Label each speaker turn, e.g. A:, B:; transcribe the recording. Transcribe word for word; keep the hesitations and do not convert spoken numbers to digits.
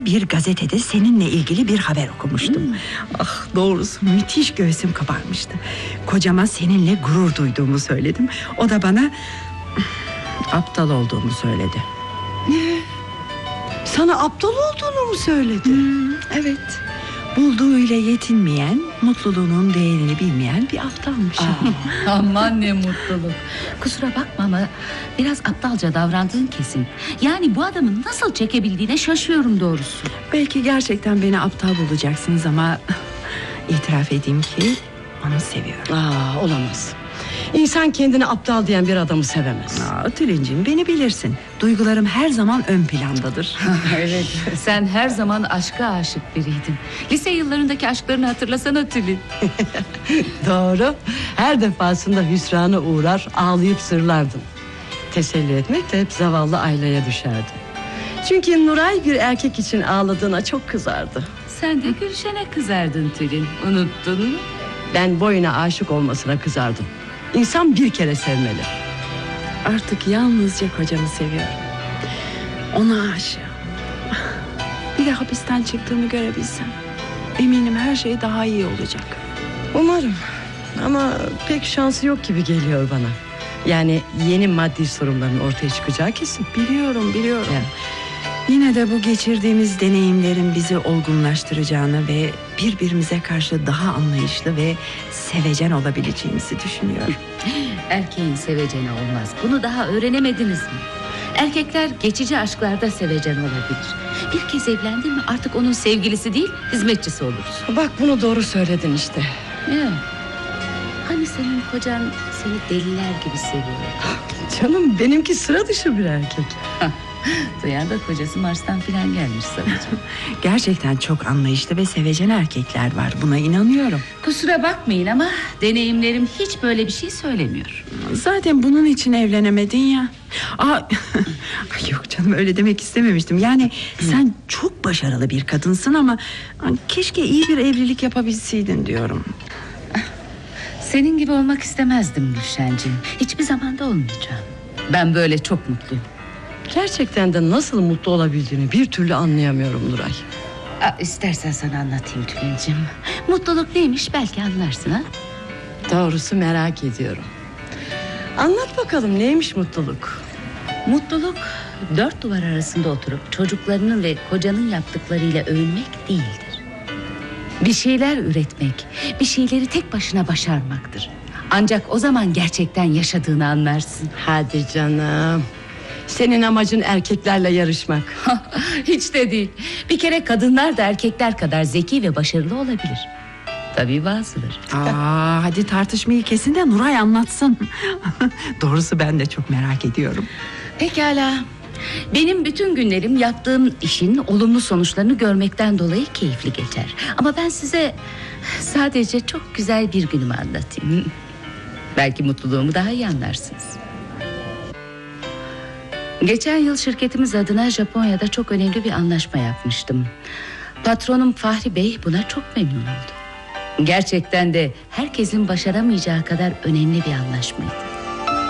A: Bir gazetede seninle ilgili bir haber okumuştum. Hmm. Ah, doğrusu müthiş göğsüm kabarmıştı. Kocama seninle gurur duyduğumu söyledim. O da bana aptal olduğumu söyledi.
B: Ne? Sana aptal olduğunu mu söyledi?
A: Hmm, evet. Bulduğuyla yetinmeyen, mutluluğunun değerini bilmeyen bir aptalmış.
C: Aa, aman ne mutluluk. Kusura bakma ama biraz aptalca davrandığın kesin. Yani bu adamın nasıl çekebildiğine şaşıyorum doğrusu.
A: Belki gerçekten beni aptal bulacaksınız ama itiraf edeyim ki onu seviyorum.
B: Aa, olamaz. İnsan kendini aptal diyen bir adamı sevemez.
A: Aa, Tülin'cim, beni bilirsin. Duygularım her zaman ön plandadır.
C: Evet, sen her zaman aşka aşık biriydin. Lise yıllarındaki aşklarını hatırlasana Tülin.
B: Doğru. Her defasında hüsrana uğrar, ağlayıp sırlardın. Teselli etmek de hep zavallı Ayla'ya düşerdi. Çünkü Nuray bir erkek için ağladığına çok kızardı.
C: Sen de Gülşen'e kızardın Tülin. Unuttun mu?
B: Ben boyuna aşık olmasına kızardım. İnsan bir kere sevmeli.
A: Artık yalnızca kocamı seviyorum. Ona aşığım. Bir de hapisten çıktığımı görebilsem, eminim her şey daha iyi olacak.
B: Umarım. Ama pek şansı yok gibi geliyor bana. Yani yeni maddi sorunların ortaya çıkacağı kesin.
A: Biliyorum, biliyorum. Ya. Yine de bu geçirdiğimiz deneyimlerin bizi olgunlaştıracağını ve birbirimize karşı daha anlayışlı ve sevecen olabileceğimizi düşünüyorum.
C: Erkeğin seveceni olmaz. Bunu daha öğrenemediniz mi? Erkekler geçici aşklarda sevecen olabilir. Bir kez evlendin mi artık onun sevgilisi değil, hizmetçisi olursun.
B: Bak, bunu doğru söyledin işte.
C: Ya. Hani senin kocan seni deliler gibi seviyor.
B: Canım, benimki sıra dışı bir erkek.
C: Duyan da kocası Mars'tan filan gelmiş sanacağım.
A: Gerçekten çok anlayışlı ve sevecen erkekler var, buna inanıyorum.
C: Kusura bakmayın ama deneyimlerim hiç böyle bir şey söylemiyor.
A: Zaten bunun için evlenemedin ya. Aa, yok canım, öyle demek istememiştim. Yani sen çok başarılı bir kadınsın ama keşke iyi bir evlilik yapabilseydin diyorum.
C: Senin gibi olmak istemezdim Gülşenciğim. Hiçbir zamanda olmayacağım. Ben böyle çok mutluyum.
B: Gerçekten de nasıl mutlu olabildiğini bir türlü anlayamıyorum Nuray.
C: Aa, istersen sana anlatayım Tülin'cim. Mutluluk neymiş belki anlarsın ha?
B: Doğrusu merak ediyorum. Anlat bakalım, neymiş mutluluk?
C: Mutluluk dört duvar arasında oturup çocuklarının ve kocanın yaptıklarıyla övünmek değildir. Bir şeyler üretmek, bir şeyleri tek başına başarmaktır. Ancak o zaman gerçekten yaşadığını anlarsın.
B: Hadi canım. Senin amacın erkeklerle yarışmak.
C: Hiç de değil. Bir kere kadınlar da erkekler kadar zeki ve başarılı olabilir. Tabii bazıları.
A: Aa, hadi tartışmayı kesin de Nuray anlatsın. Doğrusu ben de çok merak ediyorum.
C: Pekala. Benim bütün günlerim yaptığım işin olumlu sonuçlarını görmekten dolayı keyifli geçer. Ama ben size sadece çok güzel bir günümü anlatayım. Belki mutluluğumu daha iyi anlarsınız. Geçen yıl şirketimiz adına Japonya'da çok önemli bir anlaşma yapmıştım. Patronum Fahri Bey buna çok memnun oldu. Gerçekten de herkesin başaramayacağı kadar önemli bir anlaşmaydı.